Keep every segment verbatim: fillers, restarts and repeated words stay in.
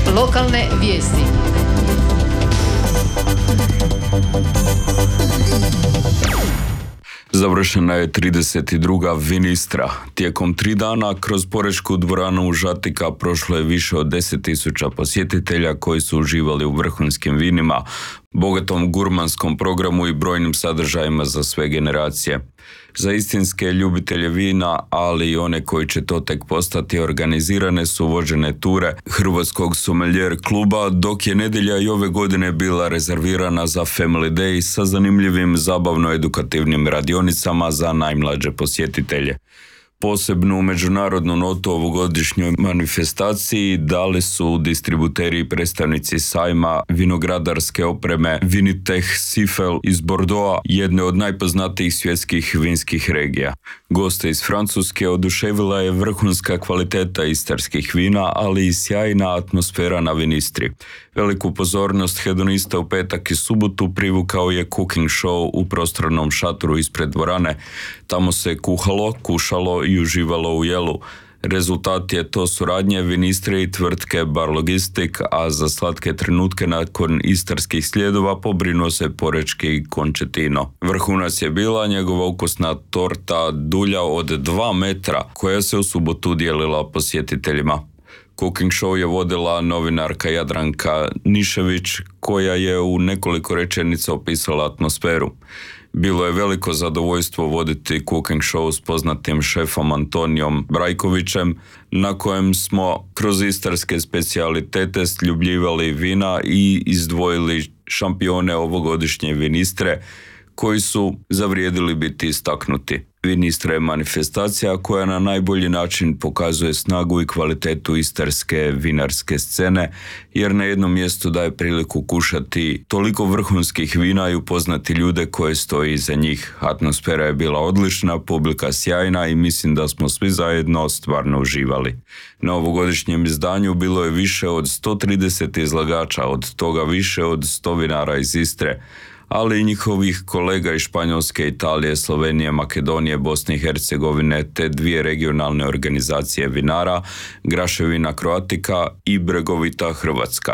Lokalne vijesti. Završena je trideset druga Vinistra. Tijekom tri dana kroz Porečku dvoranu Žatika prošlo je više od deset tisuća posjetitelja koji su uživali u vrhunskim vinima, bogatom gurmanskom programu i brojnim sadržajima za sve generacije. Za istinske ljubitelje vina, ali i one koji će to tek postati, organizirane su vođene ture Hrvatskog sommelier kluba, dok je nedjelja i ove godine bila rezervirana za Family Day sa zanimljivim zabavno-edukativnim radionicama za najmlađe posjetitelje. Posebnu međunarodnu notu ovogodišnjoj manifestaciji dali su distributeri i predstavnici sajma vinogradarske opreme Vinitech Sifel iz Bordeauxa, jedne od najpoznatijih svjetskih vinskih regija. Goste iz Francuske oduševila je vrhunska kvaliteta istarskih vina, ali i sjajna atmosfera na Vinistri. Veliku pozornost hedonista u petak i subotu privukao je cooking show u prostornom šatoru ispred dvorane. Tamo se kuhalo, kušalo i uživalo u jelu. Rezultat je to suradnje Vinistre i tvrtke Bar Logistik, a za slatke trenutke nakon istarskih slijedova pobrinuo se porečki Končetino. Vrhunac je bila njegova ukusna torta dulja od dva metra, koja se u subotu dijelila posjetiteljima. Cooking show je vodila novinarka Jadranka Nišević, koja je u nekoliko rečenica opisala atmosferu. Bilo je veliko zadovoljstvo voditi cooking show s poznatim šefom Antonijom Brajkovićem, na kojem smo kroz istarske specijalitete sljubljivali vina i izdvojili šampione ovogodišnje Vinistre, koji su zavrijedili biti istaknuti. Vinistra je manifestacija koja na najbolji način pokazuje snagu i kvalitetu istarske vinarske scene, jer na jednom mjestu daje priliku kušati toliko vrhunskih vina i upoznati ljude koje stoji iza njih. Atmosfera je bila odlična, publika sjajna i mislim da smo svi zajedno stvarno uživali. Na ovogodišnjem izdanju bilo je više od sto trideset izlagača, od toga više od sto vinara iz Istre, ali i njihovih kolega iz Španjolske, Italije, Slovenije, Makedonije, Bosne i Hercegovine, te dvije regionalne organizacije vinara, Graševina Croatica i Bregovita Hrvatska.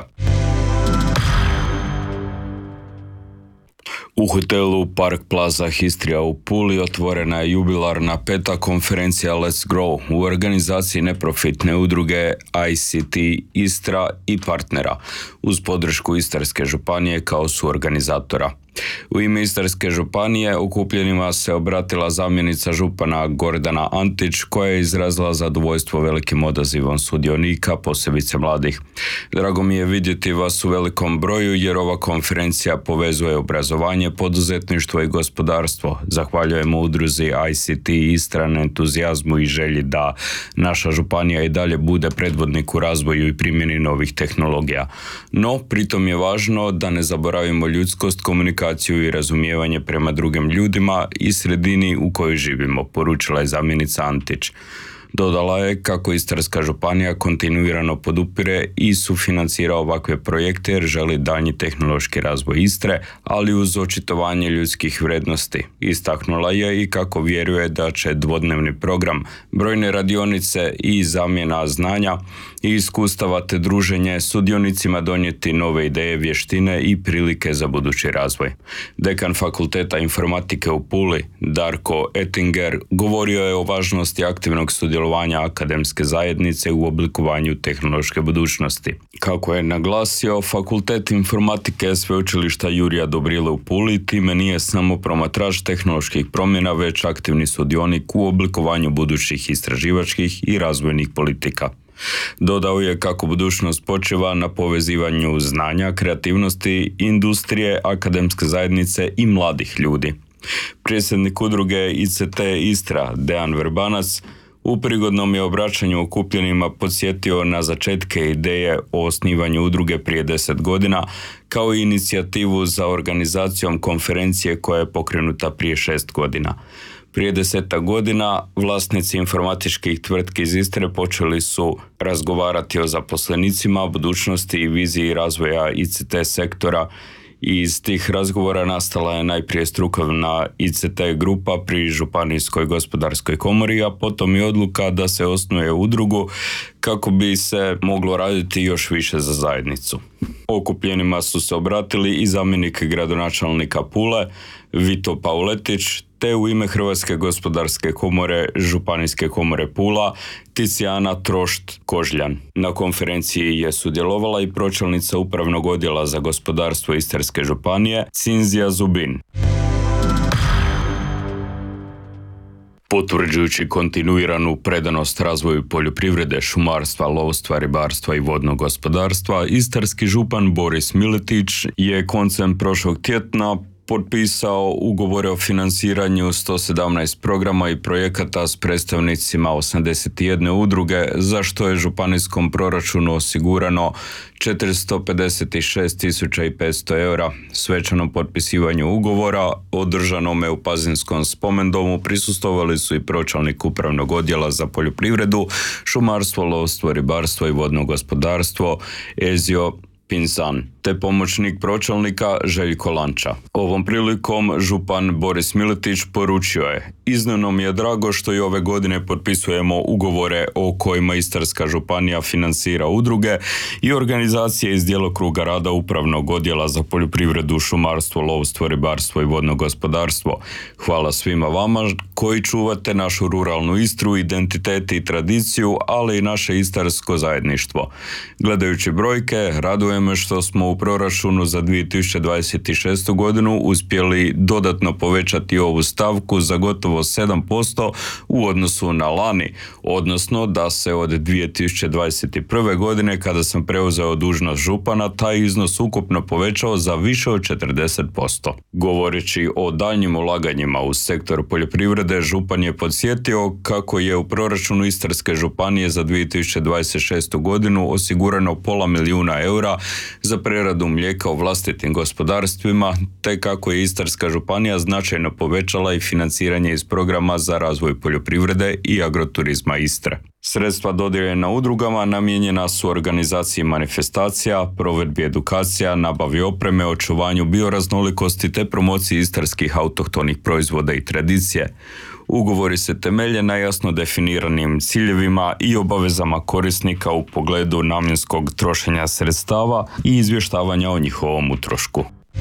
U hotelu Park Plaza Histrija u Puli otvorena je jubilarna peta konferencija Let's Grow u organizaciji neprofitne udruge I C T Istra i partnera, uz podršku Istarske županije kao suorganizatora. U ime Istarske županije okupljenima se obratila zamjenica župana Gordana Antić, koja je izrazila zadovoljstvo velikim odazivom sudionika, posebice mladih. Drago mi je vidjeti vas u velikom broju, jer ova konferencija povezuje obrazovanje, poduzetništvo i gospodarstvo. Zahvaljujemo udruzi I C T Istra na entuzijazmu i želji da naša županija i dalje bude predvodnik u razvoju i primjeni novih tehnologija. No, pritom je važno da ne zaboravimo ljudskost, komunikaciju i razumijevanje prema drugim ljudima i sredini u kojoj živimo, poručila je zamjenica Antić. Dodala je kako Istarska županija kontinuirano podupire i sufinancira ovakve projekte jer želi daljnji tehnološki razvoj Istre, ali uz očitovanje ljudskih vrijednosti. Istaknula je i kako vjeruje da će dvodnevni program, brojne radionice i zamjena znanja i iskustava te druženje sudionicima donijeti nove ideje, vještine i prilike za budući razvoj. Dekan Fakulteta informatike u Puli, Darko Ettinger, govorio je o važnosti aktivnog sudjelovanja akademske zajednice u oblikovanju tehnološke budućnosti. Kako je naglasio, Fakultet informatike Sveučilišta Jurija Dobrile u Puli time nije samo promatrač tehnoloških promjena, već aktivni sudionik u oblikovanju budućih istraživačkih i razvojnih politika. Dodao je kako budućnost počiva na povezivanju znanja, kreativnosti, industrije, akademske zajednice i mladih ljudi. Predsjednik udruge I C T Istra, Dejan Verbanac, u prigodnom je obraćanju okupljenima podsjetio na začetke ideje o osnivanju udruge prije deset godina, kao i inicijativu za organizacijom konferencije koja je pokrenuta prije šest godina. Prije desetak godina vlasnici informatičkih tvrtki iz Istre počeli su razgovarati o zaposlenicima, budućnosti i viziji razvoja I C T sektora I iz tih razgovora nastala je najprije strukovna I C T grupa pri Županijskoj gospodarskoj komori, a potom i odluka da se osnuje udrugu kako bi se moglo raditi još više za zajednicu. Okupljenima su se obratili i zamjenik gradonačelnika Pule, Vito Pauletić, te u ime Hrvatske gospodarske komore, Županijske komore Pula, Ticijana Trošt-Kožljan. Na konferenciji je sudjelovala i pročelnica Upravnog odjela za gospodarstvo Istarske županije, Cinzija Zubin. Potvrđujući kontinuiranu predanost razvoju poljoprivrede, šumarstva, lovstva, ribarstva i vodnog gospodarstva, istarski župan Boris Miletić je koncem prošlog tjedna potpisao ugovore o financiranju sto sedamnaest programa i projekata s predstavnicima osamdeset jedne udruge, za što je županijskom proračunu osigurano četiristo pedeset šest tisuća petsto eura. Svečanom potpisivanju ugovora, održanome u Pazinskom spomendomu, prisustvovali su i pročelnik Upravnog odjela za poljoprivredu, šumarstvo, lovstvo, ribarstvo i vodno gospodarstvo Ezio Pinzan, te pomoćnik pročelnika Željko Lanča. Ovom prilikom župan Boris Miletić poručio je: iznimno mi je drago što i ove godine potpisujemo ugovore o kojima Istarska županija financira udruge i organizacije iz djelokruga rada Upravnog odjela za poljoprivredu, šumarstvo, lovstvo, ribarstvo i vodno gospodarstvo. Hvala svima vama koji čuvate našu ruralnu Istru, identitet i tradiciju, ali i naše istarsko zajedništvo. Gledajući brojke, raduje me što smo u proračunu za dvije tisuće dvadeset šestu godinu uspjeli dodatno povećati ovu stavku za gotovo sedam posto u odnosu na lani, odnosno da se od dvije tisuće dvadeset prve godine, kada sam preuzeo dužnost župana, taj iznos ukupno povećao za više od četrdeset posto. Govoreći o daljnjim ulaganjima u sektor poljoprivrede, župan je podsjetio kako je u proračunu Istarske županije za dvije tisuće dvadeset šestu godinu osigurano pola milijuna eura za preradu mlijeka u vlastitim gospodarstvima, te kako je Istarska županija značajno povećala i financiranje iz programa za razvoj poljoprivrede i agroturizma Istre. Sredstva dodijeljena udrugama namijenjena su organizaciji manifestacija, provedbi edukacija, nabavi opreme, očuvanju bioraznolikosti te promociji istarskih autohtonih proizvoda i tradicije. Ugovori se temelje na jasno definiranim ciljevima i obavezama korisnika u pogledu namjenskog trošenja sredstava i izvještavanja o njihovom utrošku.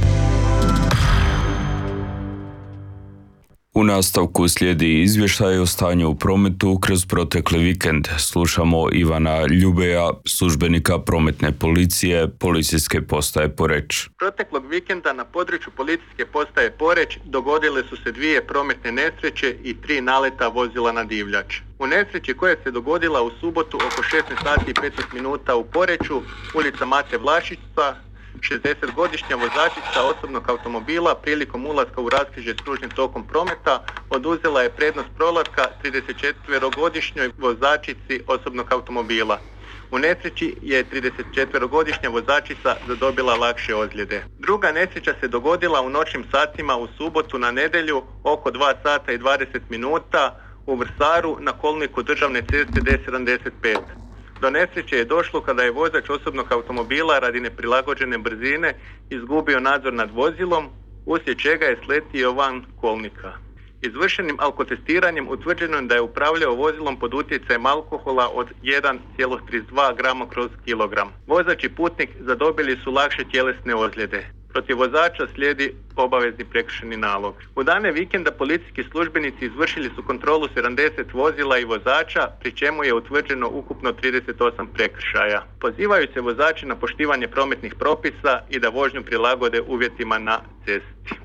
U nastavku slijedi izvještaj o stanju u prometu kroz protekli vikend. Slušamo Ivana Ljubeja, službenika prometne policije, policijske postaje Poreč. Proteklog vikenda na području policijske postaje Poreč dogodile su se dvije prometne nesreće i tri naleta vozila na divljač. U nesreći koja se dogodila u subotu oko šesnaest sati i petnaest minuta u Poreču, ulica Mate Vlašića, šezdesetgodišnja vozačica osobnog automobila prilikom ulaska u raskrižje s kružnim tokom prometa oduzela je prednost prolaska tridesetčetverogodišnjoj vozačici osobnog automobila. U nesreći je tridesetčetverogodišnja vozačica zadobila lakše ozljede. Druga nesreća se dogodila u noćnim satima u subotu na nedjelju oko dva sata i dvadeset minuta u Vrsaru na kolniku državne ceste D sedamdeset pet. Do nesreće je došlo kada je vozač osobnog automobila radi neprilagođene brzine izgubio nadzor nad vozilom, uslijed čega je sletio van kolnika. Izvršenim alkotestiranjem utvrđeno je da je upravljao vozilom pod utjecajem alkohola od jedan zarez trideset dva grama kroz kilogram. Vozač i putnik zadobili su lakše tjelesne ozljede. Protiv vozača slijedi obavezni prekršajni nalog. U dane vikenda policijski službenici izvršili su kontrolu sedamdeset vozila i vozača, pri čemu je utvrđeno ukupno trideset osam prekršaja. Pozivaju se vozači na poštivanje prometnih propisa i da vožnju prilagode uvjetima na cesti.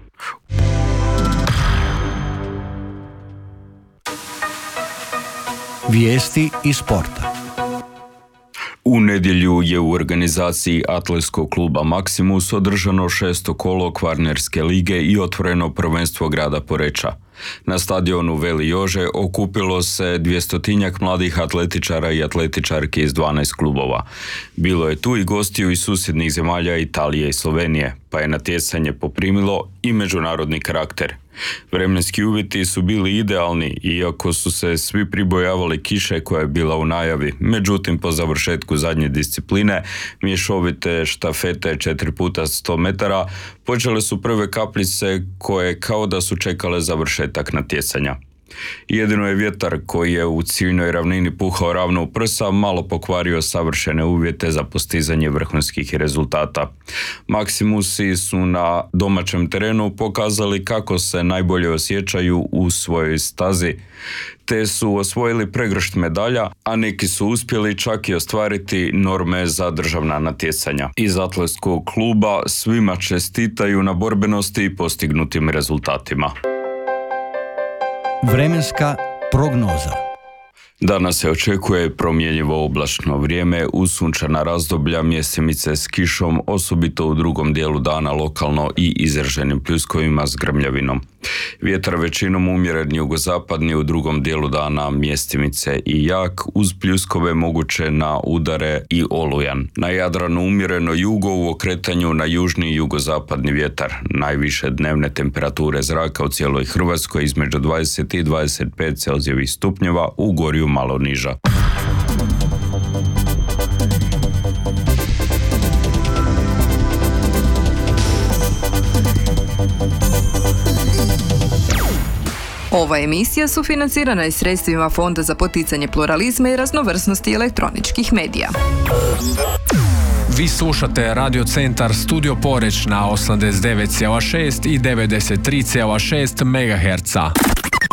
Vijesti iz sporta. U nedjelju je u organizaciji atletskog kluba Maksimus održano šesto kolo Kvarnerske lige i otvoreno prvenstvo grada Poreča. Na stadionu Veli Jože okupilo se dvjestotinjak mladih atletičara i atletičarki iz dvanaest klubova. Bilo je tu i gostiju iz susjednih zemalja Italije i Slovenije, pa je natjecanje poprimilo i međunarodni karakter. Vremenski uvjeti su bili idealni, iako su se svi pribojavali kiše koja je bila u najavi. Međutim, po završetku zadnje discipline, mješovite štafete četiri puta sto metara, počele su prve kapljice koje kao da su čekale završetak natjecanja. Jedino je vjetar koji je u ciljnoj ravnini puhao ravno u prsa malo pokvario savršene uvjete za postizanje vrhunskih rezultata. Maksimusi su na domaćem terenu pokazali kako se najbolje osjećaju u svojoj stazi, te su osvojili pregršt medalja, a neki su uspjeli čak i ostvariti norme za državna natjecanja. Iz atletskog kluba svima čestitaju na borbenosti i postignutim rezultatima. Vremenska prognoza. Danas se očekuje promjenjivo oblačno vrijeme uz sunčana razdoblja, mjesemice s kišom, osobito u drugom dijelu dana lokalno i izraženim pljuskovima s grmljavinom. Vjetar većinom umjeren jugozapadni, u drugom dijelu dana mjestimice i jak, uz pljuskove moguće na udare i olujan. Na Jadranu umjereno jugo, u okretanju na južni i jugozapadni vjetar. Najviše dnevne temperature zraka u cijeloj Hrvatskoj između dvadeset i dvadeset pet Celzijevih stupnjeva, u Gorju malo niža. Ova emisija sufinancirana je sredstvima Fonda za poticanje pluralizma i raznovrsnosti elektroničkih medija. Vi slušate Radio Centar Studio Poreč na osamdeset devet zarez šest i devedeset tri zarez šest megaherca.